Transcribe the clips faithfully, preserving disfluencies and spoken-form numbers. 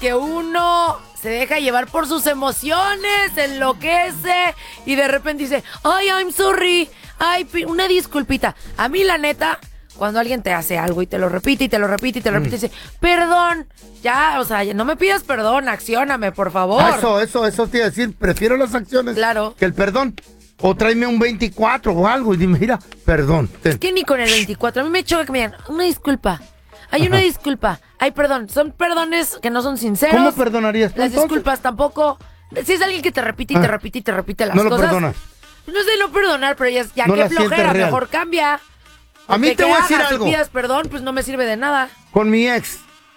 que uno se deja llevar por sus emociones, enloquece y de repente dice, ay, I'm sorry, ay, una disculpita. A mí, la neta, cuando alguien te hace algo y te lo repite y te lo repite y te lo repite, mm. dice, perdón, ya, o sea, no me pidas perdón, accióname, por favor. Ah, eso, eso, eso te iba a decir, prefiero las acciones claro. que el perdón. O tráeme un veinticuatro o algo y dime, mira, perdón. Ten. Es que ni con el veinticuatro, a mí me choca que me digan, una disculpa. Hay una disculpa. Ay, perdón. Son perdones que no son sinceros. ¿Cómo perdonarías? Las entonces? Disculpas tampoco. Si es alguien que te repite y te repite y te repite las no cosas. No lo perdonas. No sé no perdonar, pero ya, ya no que flojera, mejor cambia. A mí te voy a decir hagas, algo. Si pidas perdón, pues no me sirve de nada. Con mi ex.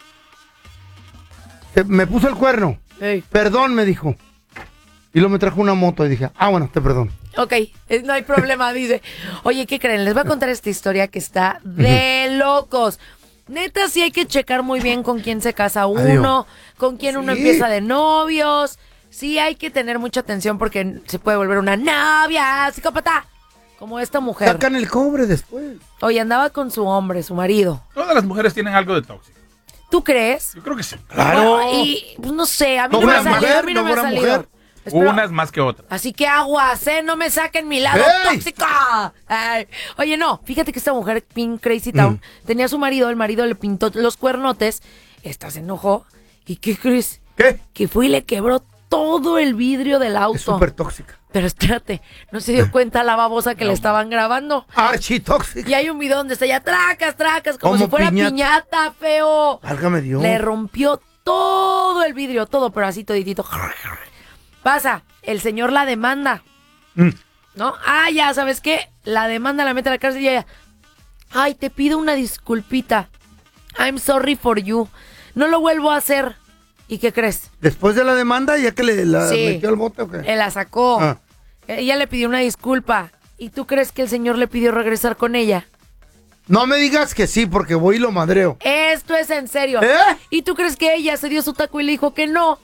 Me puso el cuerno. Hey. Perdón, me dijo. Y luego me trajo una moto y dije, ah, bueno, te perdono. Ok, no hay problema, dice. Oye, ¿qué creen? Les voy a contar esta historia que está de locos. Neta, sí hay que checar muy bien con quién se casa uno, Adiós. Con quién uno sí. empieza de novios. Sí hay que tener mucha atención porque se puede volver una novia psicópata, como esta mujer. Sacan el cobre después. Oye, andaba con su hombre, su marido. Todas las mujeres tienen algo de tóxico. ¿Tú crees? Yo creo que sí. Claro. Bueno, y pues, no sé, a mí no, no me ha salido. Mujer, a mí no, no me ha salido. Mujer. Espero, unas más que otras. Así que aguas, ¿eh? No me saquen mi lado ¡Ey! tóxico. Ay. Oye, no, fíjate que esta mujer, Pink Crazy Town, mm. tenía a su marido, el marido le pintó los cuernotes, esta se enojó, ¿y qué crees? ¿Qué? Que fue y le quebró todo el vidrio del auto. Es súper tóxica. Pero espérate, no se dio cuenta la babosa que no. le estaban grabando. Architóxica. Y hay un video donde está ya tracas, tracas, como si fuera piñata, piñata feo. Válgame Dios. Le rompió todo el vidrio, todo, pero así toditito. Pasa, el señor la demanda, mm. ¿no? Ah, ya, ¿sabes qué? La demanda, la mete a la cárcel y ella, ay, te pido una disculpita. I'm sorry for you. No lo vuelvo a hacer. ¿Y qué crees? Después de la demanda, ya que le la sí, metió al bote, ¿o qué? Él la sacó. Ah. Ella le pidió una disculpa. ¿Y tú crees que el señor le pidió regresar con ella? No me digas que sí, porque voy y lo madreo. Esto es en serio. ¿Eh? ¿Y tú crees que ella se dio su taco y le dijo que no?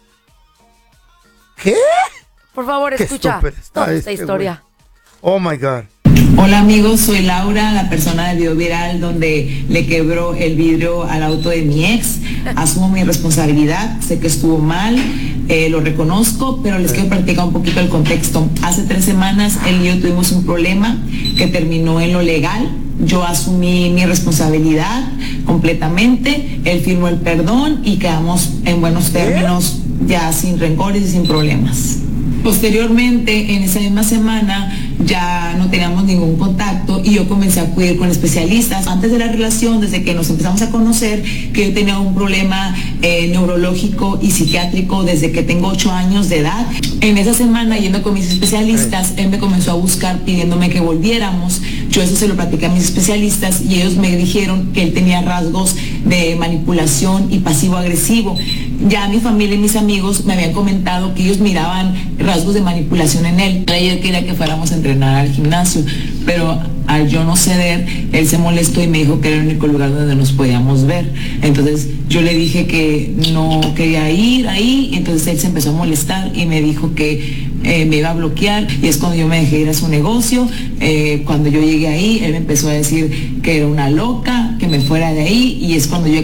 ¿Qué? Por favor, Qué escucha está toda este esta historia. Güey. Oh, my God. Hola amigos, soy Laura, la persona del video viral donde le quebró el vidrio al auto de mi ex. Asumo mi responsabilidad, sé que estuvo mal, eh, lo reconozco, pero les quiero platicar un poquito el contexto. Hace tres semanas él y yo tuvimos un problema que terminó en lo legal. Yo asumí mi responsabilidad completamente, él firmó el perdón y quedamos en buenos términos, ya sin rencores y sin problemas. Posteriormente, en esa misma semana, ya no teníamos ningún contacto y yo comencé a acudir con especialistas. Antes de la relación, desde que nos empezamos a conocer, que yo tenía un problema eh, neurológico y psiquiátrico desde que tengo ocho años de edad. En esa semana, yendo con mis especialistas, él me comenzó a buscar pidiéndome que volviéramos. Yo eso se lo platiqué a mis especialistas y ellos me dijeron que él tenía rasgos de manipulación y pasivo-agresivo. Ya mi familia y mis amigos me habían comentado que ellos miraban rasgos de manipulación en él. Ayer quería que fuéramos a entrenar al gimnasio, pero al yo no ceder, él se molestó y me dijo que era el único lugar donde nos podíamos ver. Entonces yo le dije que no quería ir ahí, entonces él se empezó a molestar y me dijo que eh, me iba a bloquear, y es cuando yo me dejé ir a su negocio. Eh, cuando yo llegué ahí, él me empezó a decir que era una loca, que me fuera de ahí, y es cuando yo